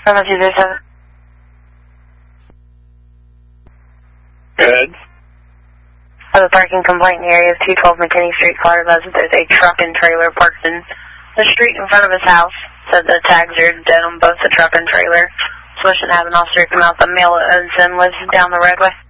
207. Good. I have a parking complaint in the area of 212 McKinney Street, Colorado. There's a truck and trailer parked in the street in front of his house. Said the tags are dead on both the truck and trailer. So I should have an officer come out. The male that owns them lives down the roadway.